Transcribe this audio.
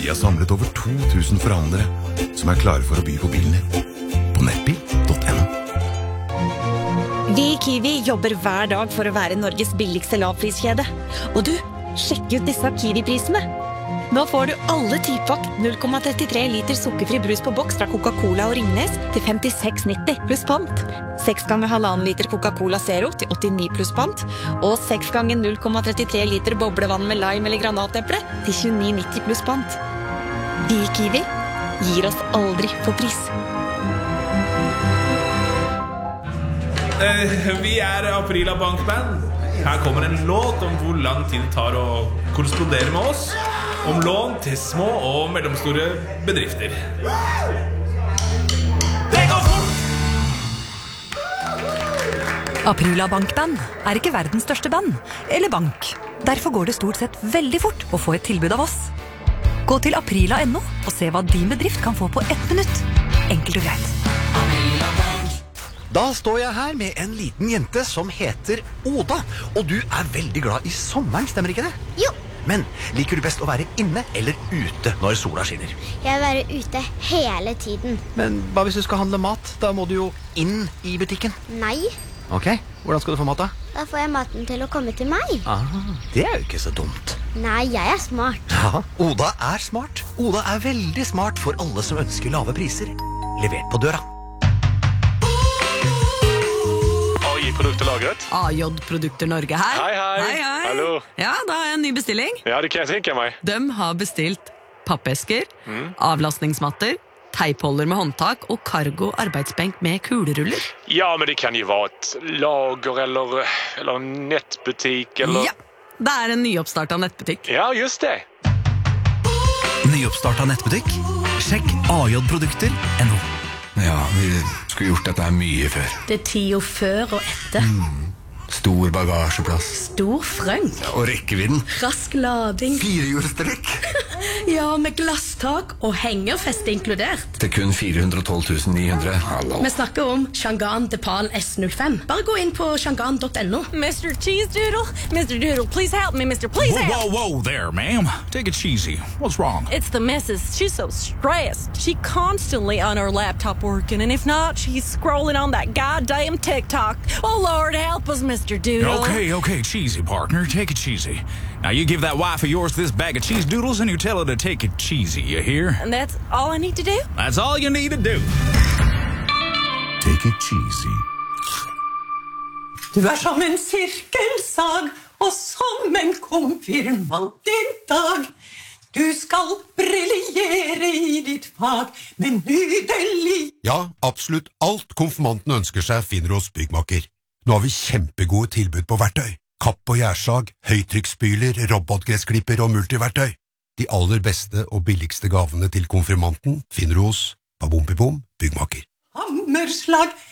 Vi har samlet over 2000 forhandlere som klare for å by på bilen din. På nettbil.no. Vi I Kiwi jobber hver dag for å være Norges billigste lavpriskjede. Og du, sjekk ut disse Kiwi-prisene. Nå får du alle typakk 0,33 liter sukkerfri brus på boks fra Coca-Cola og Ringnes til 56,90 pluss pant. 6 ganger 1,5 liter Coca-Cola Zero til 89 pluss pant. Og 6 ganger 0,33 liter boblevann med lime eller granateple til 29,90 pluss pant. Vi I Kiwi gir oss aldri for pris. Vi Aprila Bankband. Her kommer en låt om hvor lang tid det tar å korrespondere med oss. Om lån til små og mellomstore bedrifter. Det går fort! Aprila Bankband ikke verdens største band, eller bank. Derfor går det stort sett veldig fort å få et tilbud av oss. Gå til aprila.no og se hva din bedrift kan få på 1 minutt. Enkelt og greit. Da står jeg her med en liten jente som heter Oda. Og du veldig glad I sommeren, stemmer ikke det? Jo. Men liker du best å være inne eller ute når sola skinner? Jeg vil være ute hele tiden. Men hva hvis du skal handle mat? Da må du jo inn I butikken. Nei. Ok, hvordan skal du få mat da? Da får jeg maten til å komme til meg. Det jo ikke så dumt. Nei, jeg smart. Ja, Oda smart. Oda veldig smart for alle som ønsker lave priser. Levert på døra. Produkter lagret. AJ Produkter Norge her. Hei. Hallo. Ja, da har jeg en ny bestilling. Ja, det kan jeg tenke meg. De har bestilt pappesker, avlastningsmatter, teipholder med håndtak og cargo arbeidsbenk med kuleruller. Ja, men det kan jo være et lager eller en nettbutikk eller... Ja, det en nyoppstartet nettbutikk. Ja, just det. Nyoppstartet nettbutikk? Sjekk ajprodukter.no. Ja, vi skulle gjort dette mye før. Det tida før og etter. Stor bagasjeplass. Stor frønk. Og rekkevidden. Rask lading. 4-hjulstrekk. Ja, med glasstak og hengerfeste inkludert. Til kun 412 900. Hallo. Vi snakker om Shangan Depal S05. Bare gå inn på shangan.no. Mr. Cheese Doodle, Mr. Doodle, please help me, Mr. Please help. Whoa there, ma'am. Take it cheesy. What's wrong? It's the missus. She's so stressed. She constantly on her laptop working, and if not, she's scrolling on that goddamn TikTok. Oh, Lord, help us, Mr. Doodle. Okay, cheesy, partner. Take it cheesy. Now, you give that wife of yours this bag of cheese doodles, and you tell her to take it cheesy, you hear? And that's all I need to do? That's all you need to do. Take it cheesy. Du som en sirkelsag, og som en konfirmantdag. Du skal briljere I ditt fag, men nydelig. Ja, absolutt alt konfirmanten ønsker seg finner hos Byggmaker. Nå har vi kjempegode tilbud på verktøy. Kapp- og gjærsag, høytrykksspyler, robotgressklipper og multiverktøy. De aller beste og billigste gavene til konfirmanten finner du hos Babompibom Byggmaker. Hammerslag,